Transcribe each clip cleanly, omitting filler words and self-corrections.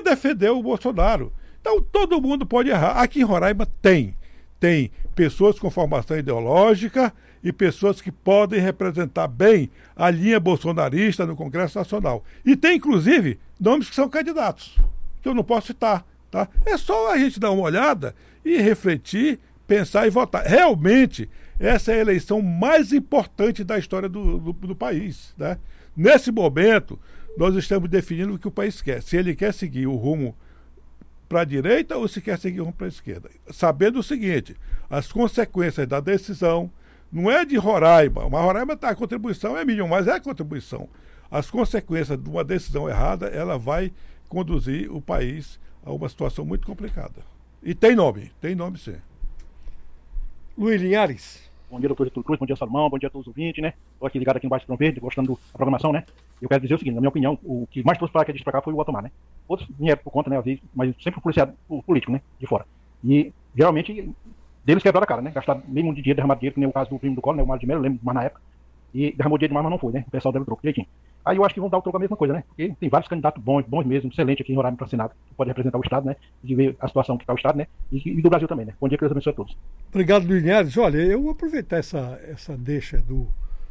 defender o Bolsonaro. Então, todo mundo pode errar. Aqui em Roraima tem pessoas com formação ideológica e pessoas que podem representar bem a linha bolsonarista no Congresso Nacional. E tem, inclusive, nomes que são candidatos, que eu não posso citar. Tá? É só a gente dar uma olhada e refletir, pensar e votar. Realmente, essa é a eleição mais importante da história do país. Né? Nesse momento, nós estamos definindo o que o país quer. Se ele quer seguir o rumo para a direita ou se quer seguir o rumo para a esquerda. Sabendo o seguinte, as consequências da decisão não é de Roraima. Mas Roraima, a contribuição é mínima, mas é a contribuição. As consequências de uma decisão errada, ela vai conduzir o país a uma situação muito complicada. E tem nome sim. Luiz Linhares. Bom dia, doutor Getúlio Cruz, bom dia, Salomão, bom dia a todos os ouvintes, né? Estou aqui ligado aqui embaixo do Trão Verde, gostando da programação, né? Eu quero dizer o seguinte, na minha opinião, o que mais trouxe para cá foi o Otomar, né? Outros vieram por conta, né, mas sempre policiado por político, né? De fora. E, geralmente, deles quebraram a cara, né? Gastaram meio mundo de dinheiro, derramaram dinheiro, que nem o caso do primo do Collor, né? O Mário de Mello, eu lembro mais na época. E derramou dinheiro demais, mas não foi, né? O pessoal deu o troco, direitinho. Aí eu acho que vão dar o troco a mesma coisa, né? Porque tem vários candidatos bons mesmo, excelentes aqui em Roraima para o Senado, que podem representar o Estado, né? De ver a situação que está o Estado, né? E do Brasil também, né? Bom dia, que Deus abençoe a todos. Obrigado, Luiz Linhares. Olha, eu vou aproveitar essa deixa do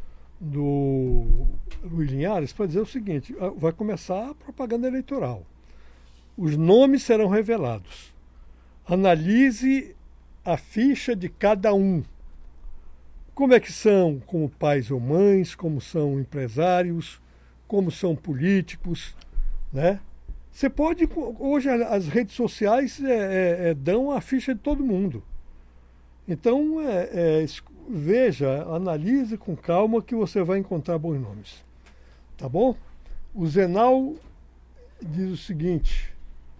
Luiz Linhares para dizer o seguinte: vai começar a propaganda eleitoral. Os nomes serão revelados. Analise a ficha de cada um. Como é que são como pais ou mães, como são empresários, como são políticos, né? Você pode, hoje as redes sociais dão a ficha de todo mundo. Então, veja, analise com calma que você vai encontrar bons nomes. Tá bom? O Zenal diz o seguinte,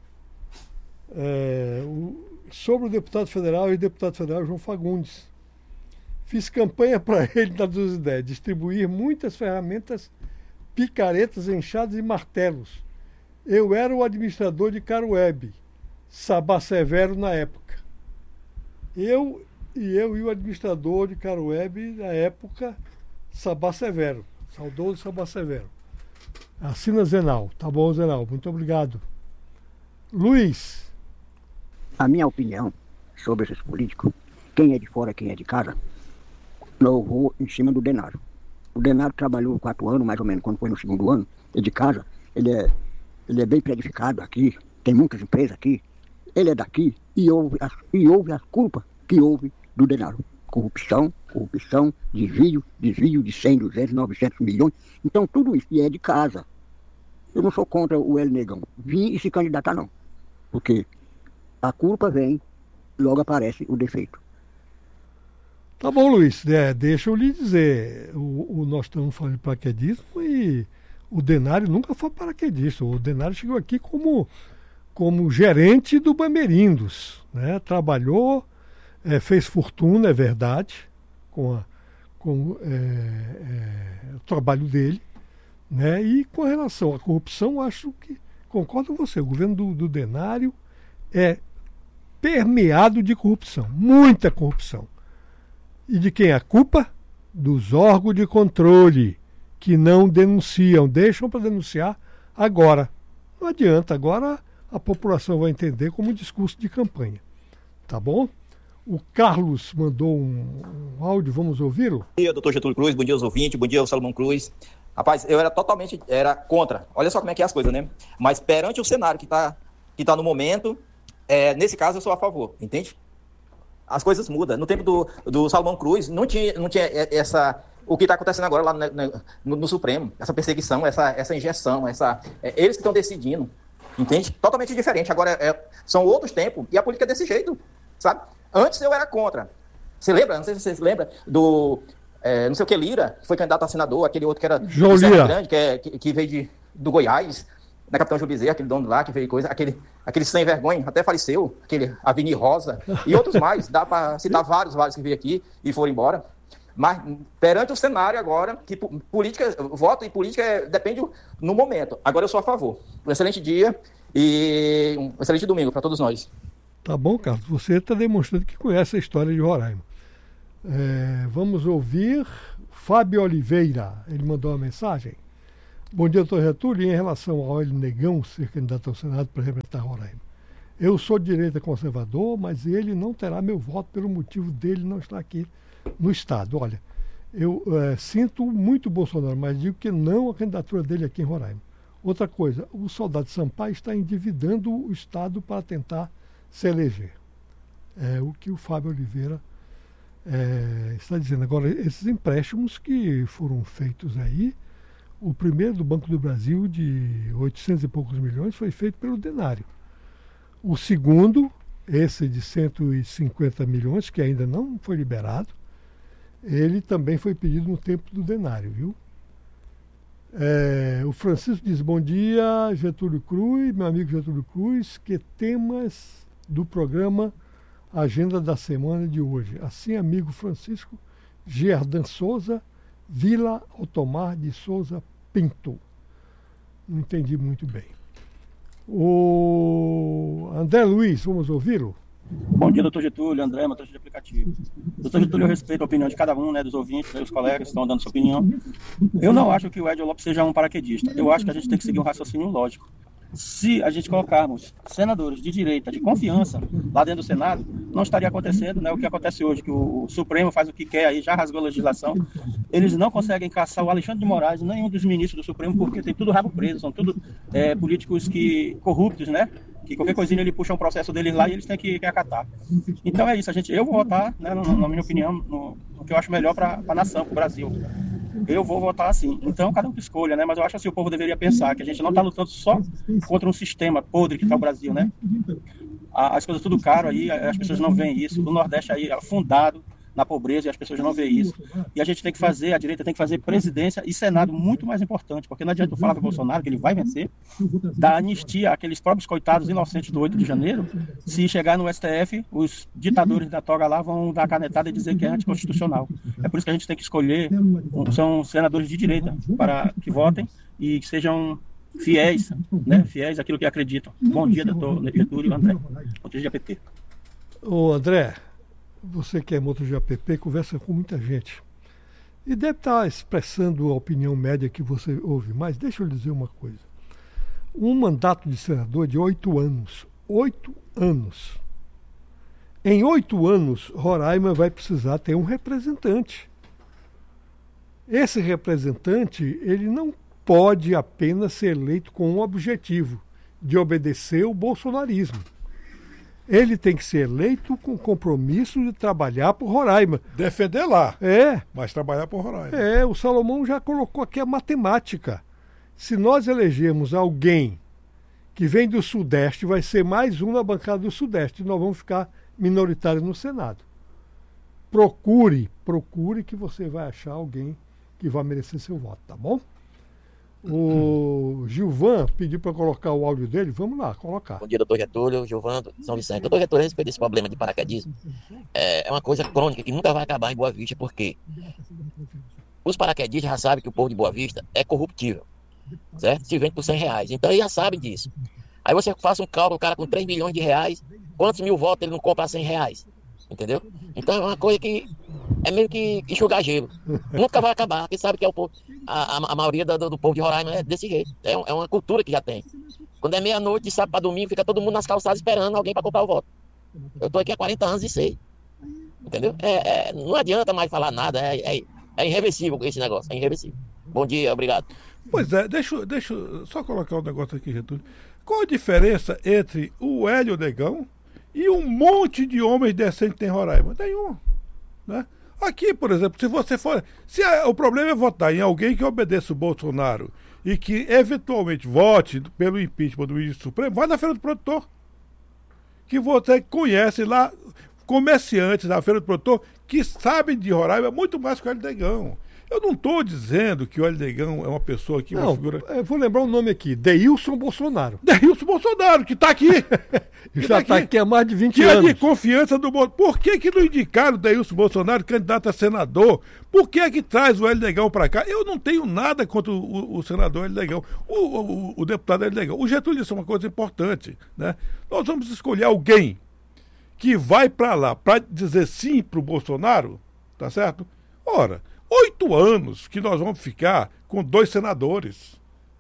sobre o deputado federal e deputado federal João Fagundes. Fiz campanha para ele nas duas ideias, distribuir muitas ferramentas, picaretas, enxadas e martelos. Eu era o administrador de Caruebe, Sabá Severo na época. Eu e o administrador de Caruebe na época, Sabá Severo, saudoso Sabá Severo. Assina Zenal. Tá bom, Zenal, muito obrigado. Luiz. A minha opinião sobre esses políticos, quem é de fora, quem é de casa, eu vou em cima do Denário. O Denário trabalhou 4 anos, mais ou menos, quando foi no 2º ano, é de casa, ele é bem predificado aqui, tem muitas empresas aqui, ele é daqui e houve as culpas que houve do Denário. Corrupção, desvio de 100, 200, 900 milhões. Então tudo isso, e é de casa. Eu não sou contra o Hélio Negão, vir e se candidatar não, porque a culpa vem, logo aparece o defeito. Tá bom, Luiz, deixa eu lhe dizer, nós estamos falando de paraquedismo e o Denário nunca foi paraquedista. O Denário chegou aqui como gerente do Bamerindos, né? Trabalhou, fez fortuna, é verdade, com o trabalho dele, né? E com relação à corrupção, acho que, concordo com você, o governo do Denário é permeado de corrupção, muita corrupção. E de quem é a culpa? Dos órgãos de controle, que não denunciam, deixam para denunciar agora. Não adianta, agora a população vai entender como discurso de campanha. Tá bom? O Carlos mandou um áudio, vamos ouvi-lo? Bom dia, doutor Getúlio Cruz, bom dia aos ouvintes, bom dia ao Salomão Cruz. Rapaz, eu era totalmente contra. Olha só como é que é as coisas, né? Mas perante o cenário que tá no momento, nesse caso eu sou a favor, entende? As coisas mudam. No tempo do Salomão Cruz, não tinha o que está acontecendo agora lá no Supremo, essa perseguição, essa injeção, eles que estão decidindo, entende? Totalmente diferente. Agora são outros tempos e a política é desse jeito, sabe? Antes eu era contra. Você lembra? Não sei se você se lembra do não sei o que Lira, que foi candidato a senador, aquele outro que era João Lira, grande, que veio do Goiás, na Capitão Júlio Bezerra, aquele dono lá que veio coisa, aquele sem vergonha, até faleceu, aquele Avini Rosa, e outros mais, dá para citar vários que veio aqui e foram embora. Mas perante o cenário agora, que política, voto e política depende no momento. Agora eu sou a favor. Um excelente dia e um excelente domingo para todos nós. Tá bom, Carlos, você está demonstrando que conhece a história de Roraima. Vamos ouvir Fábio Oliveira, ele mandou uma mensagem. Bom dia, doutor Getúlio. Em relação ao Hélio Negão ser candidato ao Senado para representar Roraima, eu sou de direita conservador, mas ele não terá meu voto pelo motivo dele não estar aqui no Estado. Olha, eu sinto muito Bolsonaro, mas digo que não a candidatura dele aqui em Roraima. Outra coisa, o soldado Sampaio está endividando o Estado para tentar se eleger. É o que o Fábio Oliveira está dizendo. Agora, esses empréstimos que foram feitos aí, o primeiro do Banco do Brasil, de 800 e poucos milhões, foi feito pelo Denário. O segundo, esse de 150 milhões, que ainda não foi liberado, ele também foi pedido no tempo do Denário, viu? O Francisco diz, bom dia, Getúlio Cruz, meu amigo Getúlio Cruz, que temas do programa Agenda da Semana de hoje? Assim, amigo Francisco, Gerdan Souza, Vila Otomar de Souza Pinto. Não entendi muito bem. O André Luiz, vamos ouvi-lo? Bom dia, doutor Getúlio, André, motorista de aplicativo. Doutor Getúlio, eu respeito a opinião de cada um, dos ouvintes, dos colegas que estão dando sua opinião. Eu não acho que o Edio Lopes seja um paraquedista. Eu acho que a gente tem que seguir um raciocínio lógico. Se a gente colocarmos senadores de direita, de confiança, lá dentro do Senado, não estaria acontecendo o que acontece hoje, que o Supremo faz o que quer aí, já rasgou a legislação. Eles não conseguem caçar o Alexandre de Moraes, nenhum dos ministros do Supremo, porque tem tudo rabo preso, são tudo políticos corruptos, que qualquer coisinha ele puxa um processo deles lá e eles têm que acatar. Então é isso, eu vou votar, na minha opinião, no que eu acho melhor para a nação, para o Brasil. Eu vou votar assim. Então, cada um que escolha, mas eu acho assim, o povo deveria pensar que a gente não está lutando só contra um sistema podre que está o Brasil, As coisas tudo caro aí, as pessoas não veem isso. O Nordeste aí afundado na pobreza e as pessoas não veem isso. E a gente tem que fazer, a direita tem que fazer presidência e Senado muito mais importante, porque não adianta eu falar para o Bolsonaro que ele vai vencer, dar anistia àqueles próprios coitados inocentes do 8 de janeiro, se chegar no STF, os ditadores da toga lá vão dar a canetada e dizer que é anticonstitucional. É por isso que a gente tem que escolher, são senadores de direita, para que votem e que sejam fiéis, fiéis àquilo que acreditam. Bom dia, doutor Getúlio e André, motorista de app. Ô André, você que é motorista de app, conversa com muita gente. E deve estar expressando a opinião média que você ouve. Mas deixa eu lhe dizer uma coisa. Um mandato de senador de 8 anos. 8 anos. Em 8 anos, Roraima vai precisar ter um representante. Esse representante, ele não pode apenas ser eleito com um objetivo, de obedecer o bolsonarismo. Ele tem que ser eleito com compromisso de trabalhar por Roraima. Defender lá. Mas trabalhar por Roraima. O Salomão já colocou aqui a matemática. Se nós elegermos alguém que vem do Sudeste, vai ser mais um na bancada do Sudeste. Nós vamos ficar minoritários no Senado. Procure que você vai achar alguém que vai merecer seu voto, tá bom? O Gilvan pediu para colocar o áudio dele. Vamos lá, colocar. Bom dia, doutor Getúlio, Gilvan, São Vicente. Doutor Getúlio, a respeito desse problema de paraquedismo, é uma coisa crônica que nunca vai acabar em Boa Vista, porque os paraquedistas já sabem que o povo de Boa Vista é corruptível, certo? Se vende por R$100. Então eles já sabem disso. Aí você faça um cálculo, o cara com 3 milhões de reais, quantos mil votos ele não compra a R$100? Entendeu? Então é uma coisa que é meio que enxugar gelo. Nunca vai acabar, porque sabe que é o povo, a maioria do povo de Roraima é desse jeito. É uma cultura que já tem. Quando é meia-noite, de sábado para domingo, fica todo mundo nas calçadas esperando alguém para comprar o voto. Eu estou aqui há 40 anos e sei. Entendeu? Não adianta mais falar nada, é irreversível esse negócio, é irreversível. Bom dia, obrigado. Pois é, deixa eu só colocar um negócio aqui, Getúlio. Qual a diferença entre o Hélio Negão e um monte de homens decentes que tem em Roraima? Nenhum. Aqui, por exemplo, se você for. O problema é votar em alguém que obedeça o Bolsonaro e que eventualmente vote pelo impeachment do ministro Supremo, vai na Feira do Produtor. Que você conhece lá comerciantes da Feira do Produtor que sabem de Roraima muito mais que o Hélio Negão. Eu não estou dizendo que o Hélio Negão é uma pessoa que... Não, eu vou lembrar o nome aqui, Deilson Bolsonaro. Deilson Bolsonaro, que está aqui. Já está aqui há mais de 20 anos. Que é de confiança do Bolsonaro. Por que não indicaram o Deilson Bolsonaro, candidato a senador? Por que traz o Hélio Negão para cá? Eu não tenho nada contra o senador Hélio Negão, o deputado Hélio Negão. O Getúlio disse uma coisa importante, Nós vamos escolher alguém que vai para lá para dizer sim para o Bolsonaro, tá certo? Ora, 8 anos que nós vamos ficar com 2 senadores.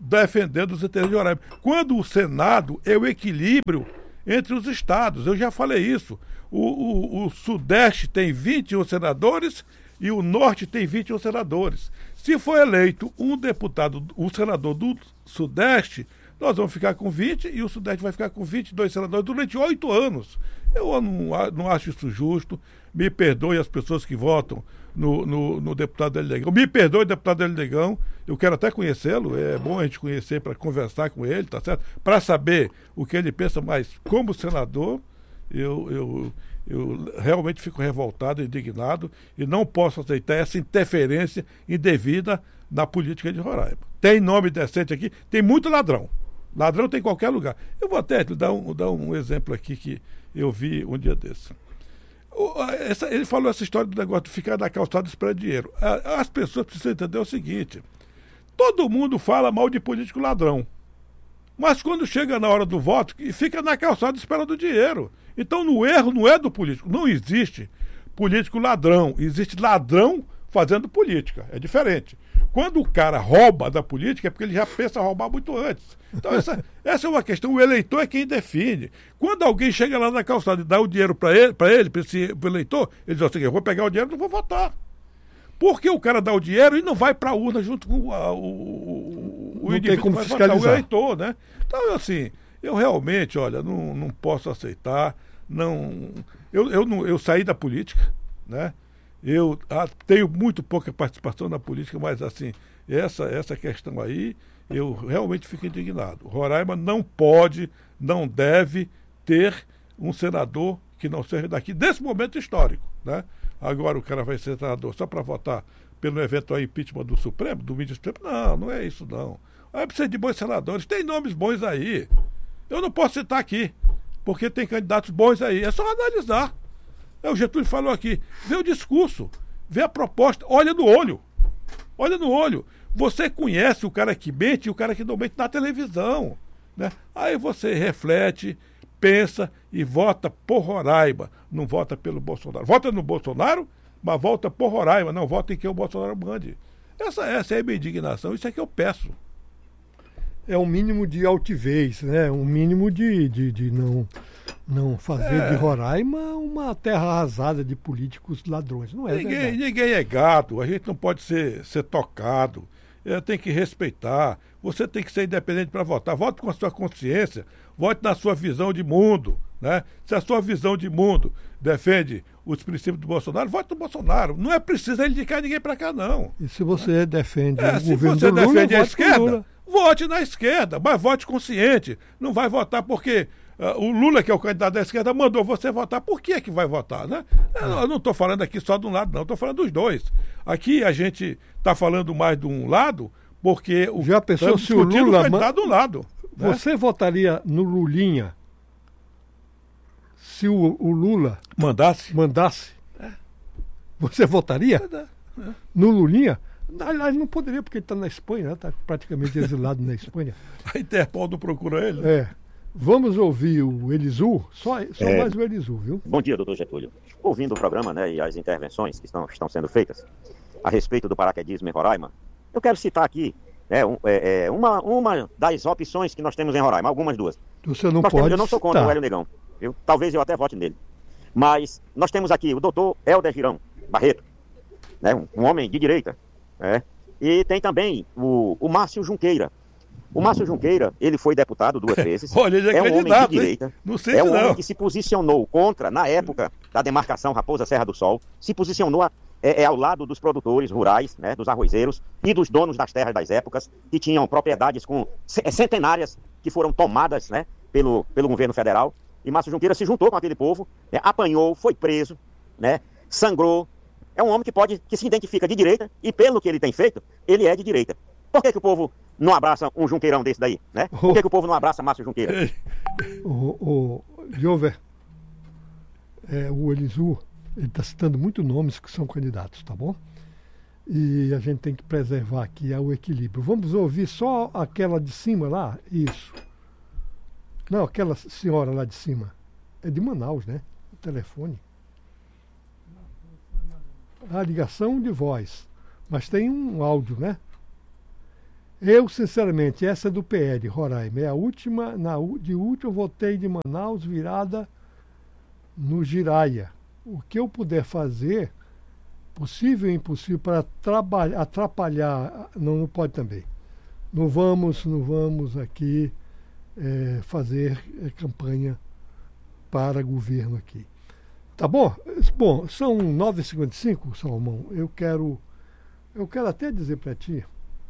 defendendo os interesses de Roraima. Quando o Senado é o equilíbrio entre os estados, eu já falei isso. O Sudeste tem 21 senadores e o Norte tem 21 senadores. Se for eleito um deputado, um senador do Sudeste, nós vamos ficar com 20 e o Sudeste vai ficar com 22 senadores durante 8 anos. Eu não acho isso justo. Me perdoe as pessoas que votam no deputado Hélio Negão. Me perdoe, deputado Hélio Negão. Eu quero até conhecê-lo. É bom a gente conhecer para conversar com ele, tá certo? Para saber o que ele pensa, mas como senador, eu realmente fico revoltado, indignado e não posso aceitar essa interferência indevida na política de Roraima. Tem nome decente aqui, tem muito ladrão. Ladrão tem em qualquer lugar. Eu vou até dar um exemplo aqui que eu vi um dia desse. Ele falou essa história do negócio de ficar na calçada esperando dinheiro. As pessoas precisam entender o seguinte: todo mundo fala mal de político ladrão, mas quando chega na hora do voto, fica na calçada esperando dinheiro. Então o erro não é do político. Não existe político ladrão. Existe ladrão fazendo política. É diferente. Quando o cara rouba da política é porque ele já pensa roubar muito antes. Então essa é uma questão. O eleitor é quem define. Quando alguém chega lá na calçada e dá o dinheiro para esse eleitor, ele diz assim: eu vou pegar o dinheiro e não vou votar. Porque o cara dá o dinheiro e não vai para a urna junto com o indivíduo que vai votar, o eleitor, né? Então, assim, eu realmente, olha, não posso aceitar. Eu saí da política, né? Eu tenho muito pouca participação na política, mas assim, essa questão aí, eu realmente fico indignado. Roraima não pode, não deve ter um senador que não seja daqui, desse momento histórico, né? Agora o cara vai ser senador só para votar pelo eventual impeachment do Supremo, do ministro Supremo? Não é isso não. Aí precisa de bons senadores, tem nomes bons aí. Eu não posso citar aqui, porque tem candidatos bons aí, é só analisar. O Getúlio falou aqui, vê o discurso, vê a proposta, olha no olho. Olha no olho. Você conhece o cara que mente e o cara que não mente na televisão, né? Aí você reflete, pensa e vota por Roraima. Não vota pelo Bolsonaro. Vota no Bolsonaro, mas vota por Roraima. Não vota em quem o Bolsonaro mande. Essa é a minha indignação. Isso é que eu peço. É um mínimo de altivez, né? Um mínimo de não fazer de Roraima uma terra arrasada de políticos ladrões. Não é verdade. Ninguém é gado, a gente não pode ser tocado. Tem que respeitar. Você tem que ser independente para votar. Vote com a sua consciência, vote na sua visão de mundo, né? Se a sua visão de mundo defende os princípios do Bolsonaro, vote no Bolsonaro. Não é preciso indicar ninguém para cá, não. E se você defende o se governo você do Lula, defende a vote com Lula. esquerda, vote na esquerda, mas vote consciente. Não vai votar porque o Lula, que é o candidato da esquerda, mandou você votar. Por que é que vai votar, né? Eu não estou falando aqui só de um lado, não. Estou falando dos dois. Aqui a gente está falando mais de um lado porque já pensou se o Lula candidato do lado. Né? Você votaria no Lulinha se o Lula mandasse? Você votaria? No Lulinha? Aliás, não poderia, porque ele está na Espanha, né? Está praticamente exilado na Espanha. A Interpol não procura ele? Né? Vamos ouvir o Elisu, só mais o Elisu, viu? Bom dia, doutor Getúlio. Ouvindo o programa, né, e as intervenções que estão sendo feitas a respeito do paraquedismo em Roraima, eu quero citar aqui uma das opções que nós temos em Roraima, algumas duas. Você não pode eu não sou contra o Hélio Negão, talvez eu até vote nele. Mas nós temos aqui o doutor Helder Girão Barreto, né, um homem de direita, e tem também o Márcio Junqueira. O Márcio Junqueira, ele foi deputado 2 vezes. Olha, ele é um homem de direita. Não sei um homem que se posicionou contra, na época da demarcação Raposa Serra do Sol, se posicionou ao lado dos produtores rurais, né, dos arrozeiros e dos donos das terras das épocas, que tinham propriedades centenárias que foram tomadas, né, pelo governo federal. E Márcio Junqueira se juntou com aquele povo, né, apanhou, foi preso, né, sangrou. É um homem que se identifica de direita e, pelo que ele tem feito, ele é de direita. Por que o povo não abraça um Junqueirão desse daí, né? Por que o povo não abraça Márcio Junqueira? Jover, o Elisu, ele está citando muitos nomes que são candidatos, tá bom? E a gente tem que preservar aqui o equilíbrio. Vamos ouvir só aquela de cima lá? Isso. Não, aquela senhora lá de cima. É de Manaus, né? O telefone. A ligação de voz. Mas tem um áudio, né? Eu, sinceramente, essa do PL, Roraima, é a última, de última eu votei de Manaus virada no Giraia. O que eu puder fazer, possível e impossível, para atrapalhar, não pode também. Não vamos aqui fazer campanha para governo aqui. Tá bom? Bom, são 9h55, Salomão. Eu quero até dizer para ti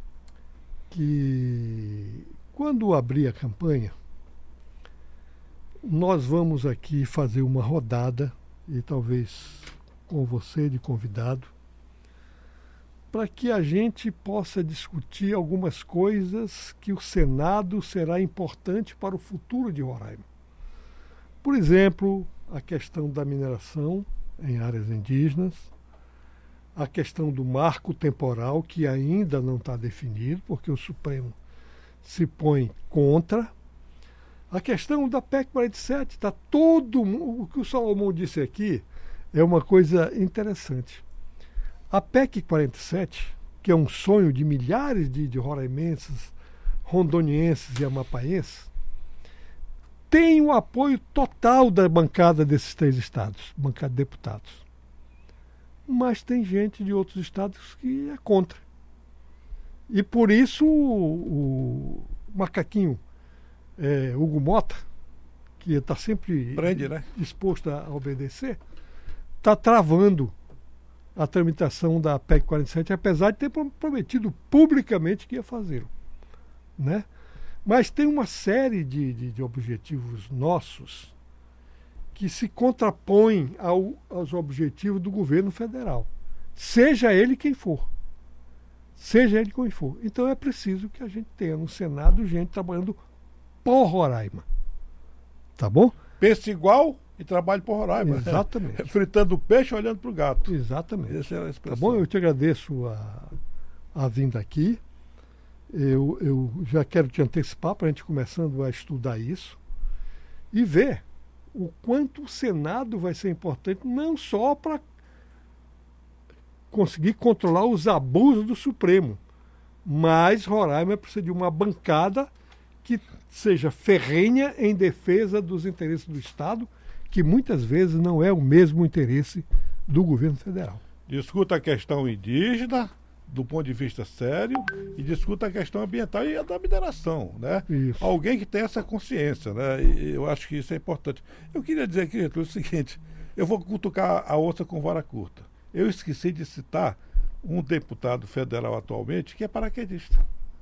que quando abrir a campanha, nós vamos aqui fazer uma rodada, e talvez com você de convidado, para que a gente possa discutir algumas coisas que o Senado será importante para o futuro de Roraima. Por exemplo, a questão da mineração em áreas indígenas, a questão do marco temporal, que ainda não está definido, porque o Supremo se põe contra. A questão da PEC 47, está todo mundo. O que o Salomão disse aqui é uma coisa interessante. A PEC 47, que é um sonho de milhares de roraimenses, rondonienses e amapaenses, tem o apoio total da bancada desses 3 estados, bancada de deputados. Mas tem gente de outros estados que é contra. E por isso o macaquinho Hugo Mota, que está sempre disposto a obedecer, está travando a tramitação da PEC 47, apesar de ter prometido publicamente que ia fazê-lo, né? Mas tem uma série de objetivos nossos que se contrapõem aos objetivos do governo federal, seja ele quem for. Seja ele quem for. Então é preciso que a gente tenha no Senado gente trabalhando por Roraima. Tá bom? Pense igual e trabalhe por Roraima. Exatamente. Fritando peixe olhando para o gato. Exatamente. Essa é a expressão. Tá bom? Eu te agradeço a vinda aqui. Eu já quero te antecipar para a gente começando a estudar isso e ver o quanto o Senado vai ser importante, não só para conseguir controlar os abusos do Supremo, mas Roraima precisa de uma bancada que seja ferrenha em defesa dos interesses do Estado, que muitas vezes não é o mesmo interesse do governo federal. Discuta a questão indígena do ponto de vista sério e discuta a questão ambiental e a da mineração, né? Isso. Alguém que tenha essa consciência, né? E eu acho que isso é importante. Eu queria dizer aqui, Getúlio, o seguinte, eu vou cutucar a onça com vara curta. Eu esqueci de citar um deputado federal atualmente que é paraquedista.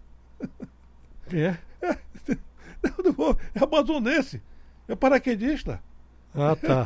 É amazonense, é paraquedista. Ah, tá.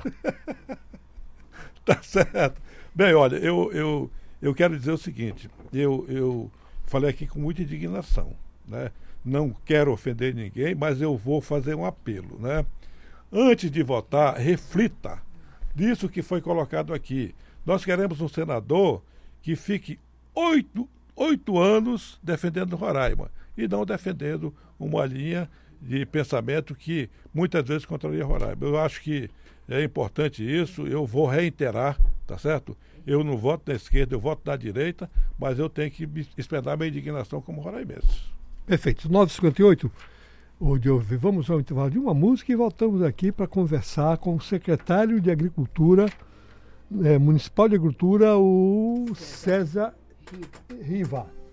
Tá certo. Bem, olha, eu quero dizer o seguinte, eu falei aqui com muita indignação, né? Não quero ofender ninguém, mas eu vou fazer um apelo, né? Antes de votar, reflita disso que foi colocado aqui. Nós queremos um senador que fique 8 anos defendendo Roraima e não defendendo uma linha de pensamento que muitas vezes contraria Roraima. Eu acho que é importante isso, eu vou reiterar, tá certo? Eu não voto da esquerda, eu voto da direita, mas eu tenho que expressar minha indignação como roraimense. Perfeito. 9h58, vamos ao intervalo de uma música e voltamos aqui para conversar com o secretário de Agricultura, Municipal de Agricultura, o César Riva.